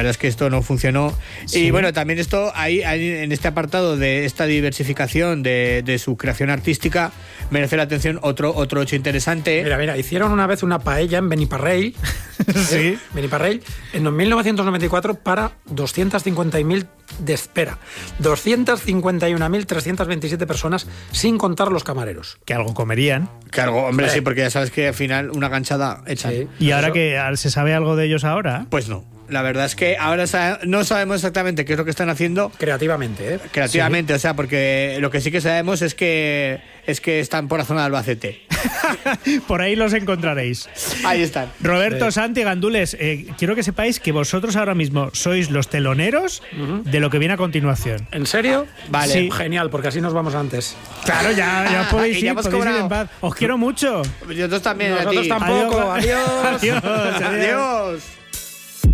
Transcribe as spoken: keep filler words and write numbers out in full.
verdad es que esto no funcionó. Sí. Y bueno, también esto, ahí, ahí en este apartado de esta diversificación de, de su creación artística, merece la atención otro, otro hecho interesante. Mira, mira, hicieron una vez una paella en Beniparrell. Sí. Beniparrell, en mil novecientos noventa y cuatro para doscientos cincuenta mil de espera. doscientos cincuenta y una mil trescientos veintisiete personas, sin contar los camareros. Que algo comerían. Claro, hombre, Eh. sí, porque ya sabes que al final una ganchada echan. Sí. ¿Y ahora Eso. que se sabe algo de ellos ahora? Pues no. La verdad es que ahora sa- no sabemos exactamente qué es lo que están haciendo Creativamente, ¿eh? creativamente, o sea, porque lo que sí que sabemos es que es que están por la zona de Albacete. Por ahí los encontraréis. Ahí están. Roberto, Santi, Gandules, eh, quiero que sepáis que vosotros ahora mismo sois los teloneros de lo que viene a continuación. ¿En serio? Vale. Sí. Genial, porque así nos vamos antes. Claro, ya, ya podéis Y ir, ya hemos podéis ir cobrado. en paz. Os quiero mucho. Nosotros también. a Nosotros ti. tampoco. Adiós. Adiós. Adiós. Adiós.